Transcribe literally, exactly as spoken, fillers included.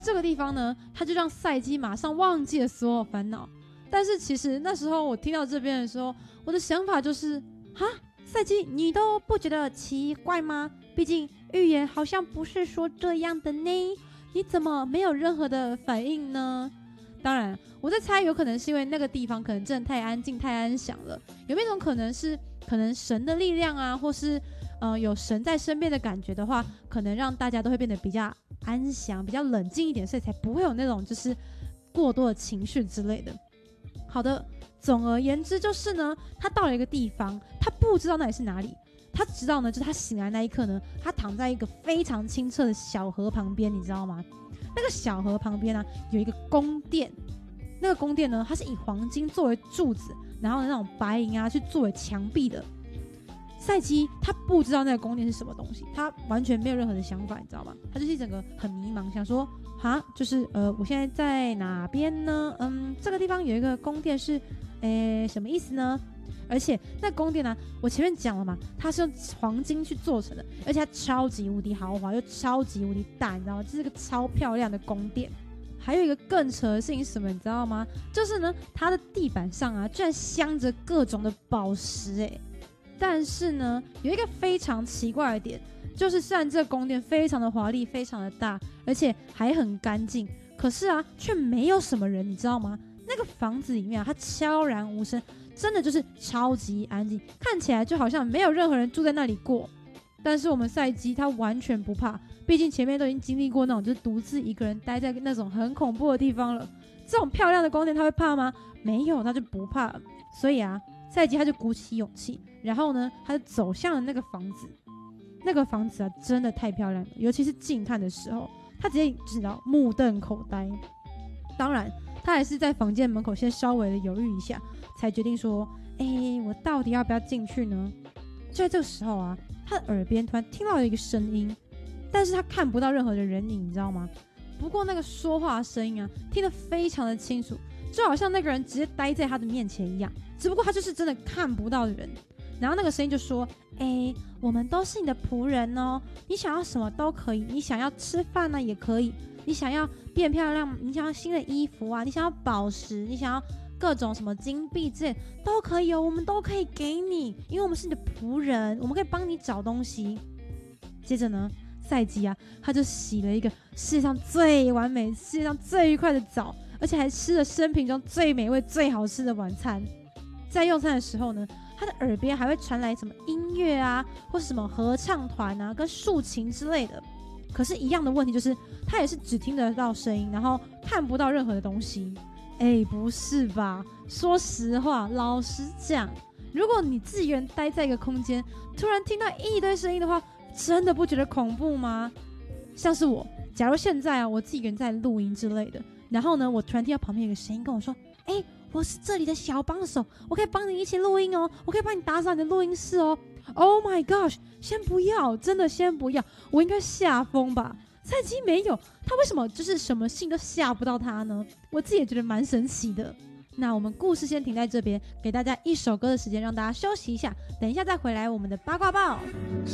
这个地方呢，他就让赛基马上忘记了所有烦恼。但是其实那时候我听到这边的时候，我的想法就是哈，赛基你都不觉得奇怪吗？毕竟预言好像不是说这样的呢，你怎么没有任何的反应呢？当然我在猜，有可能是因为那个地方可能真的太安静太安详了，有没有一种可能是可能神的力量啊，或是呃有神在身边的感觉的话，可能让大家都会变得比较安详比较冷静一点，所以才不会有那种就是过多的情绪之类的。好的，总而言之就是呢，他到了一个地方，他不知道那里是哪里，他知道呢，就是他醒来那一刻呢，他躺在一个非常清澈的小河旁边，你知道吗？那个小河旁边呢、啊，有一个宫殿，那个宫殿呢，它是以黄金作为柱子，然后那种白银啊去作为墙壁的。赛基他不知道那个宫殿是什么东西，他完全没有任何的想法，你知道吗？他就是一整个很迷茫，想说哈，就是呃，我现在在哪边呢？嗯，这个地方有一个宫殿是，诶，什么意思呢？而且那宫殿呢、啊，我前面讲了嘛，它是用黄金去做成的，而且它超级无敌豪华，又超级无敌大，你知道吗？这是个超漂亮的宫殿。还有一个更扯的事情是什么，你知道吗？就是呢，它的地板上啊，居然镶着各种的宝石、欸，哎。但是呢，有一个非常奇怪的点，就是虽然这个宫殿非常的华丽，非常的大，而且还很干净，可是啊，却没有什么人，你知道吗？那个房子里面啊，它悄然无声，真的就是超级安静，看起来就好像没有任何人住在那里过。但是我们赛基他完全不怕，毕竟前面都已经经历过那种就是独自一个人待在那种很恐怖的地方了。这种漂亮的宫殿他会怕吗？没有，他就不怕。所以啊，赛基他就鼓起勇气，然后呢，他就走向了那个房子。那个房子啊，真的太漂亮了，尤其是近看的时候，他直接知道目瞪口呆。当然，他还是在房间门口先稍微的犹豫一下，才决定说：“哎，我到底要不要进去呢？”就在这个时候啊，他的耳边突然听到了一个声音，但是他看不到任何的人影，你知道吗？不过那个说话的声音啊，听得非常的清楚，就好像那个人直接待在他的面前一样，只不过他就是真的看不到人。然后那个声音就说：“哎，我们都是你的仆人哦，你想要什么都可以，你想要吃饭呢、也可以，你想要变漂亮，你想要新的衣服啊，你想要宝石，你想要各种什么金币之类都可以哦，我们都可以给你，因为我们是你的仆人，我们可以帮你找东西。”接着呢，赛基啊，他就洗了一个世界上最完美、世界上最愉快的澡，而且还吃了生平中最美味、最好吃的晚餐。在用餐的时候呢，他的耳边还会传来什么音乐啊，或是什么合唱团啊，跟竖琴之类的。可是，一样的问题就是，他也是只听得到声音，然后看不到任何的东西。哎，不是吧？说实话，老实讲，如果你自己一个人待在一个空间，突然听到一堆声音的话，真的不觉得恐怖吗？像是我，假如现在啊，我自己一个人在录音之类的，然后呢，我突然听到旁边有个声音跟我说：“哎，我是这里的小帮手，我可以帮你一起录音哦，我可以帮你打扫你的录音室哦。” Oh my gosh！ 先不要，真的先不要，我应该吓疯吧？赛基没有，他为什么就是什么信都吓不到他呢？我自己也觉得蛮神奇的。那我们故事先停在这边，给大家一首歌的时间，让大家休息一下，等一下再回来我们的八卦报。